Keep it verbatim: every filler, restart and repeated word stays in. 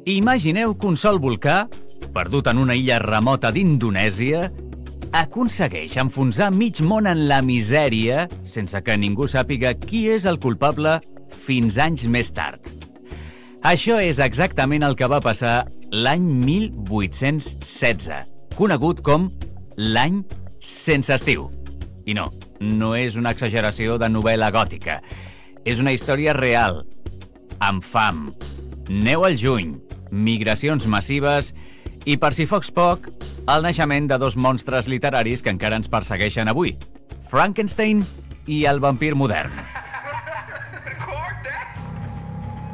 Imagineu que un sol volcà, perdut en una illa remota d'Indonèsia, aconsegueix enfonsar mig món en la misèria sense que ningú sàpiga qui és el culpable fins anys més tard. Això és exactament el que va passar l'any mil vuit-cents setze, conegut com l'any sense estiu. I no, no és una exageració de novel·la gòtica. És una història real, amb fam, neu al juny, migracions massives i, per si fos poc, el naixement de dos monstres literaris que encara ens persegueixen avui, Frankenstein i el vampir modern.